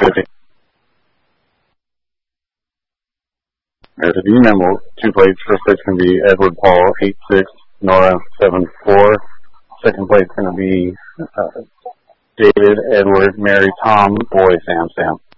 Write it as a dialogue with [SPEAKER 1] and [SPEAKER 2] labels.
[SPEAKER 1] 50. There's a D memo, 2 plates. First place going to be Edward Paul, 8-6, Nora, 7-4. Second place going to be David, Edward, Mary, Tom, Boy, Sam.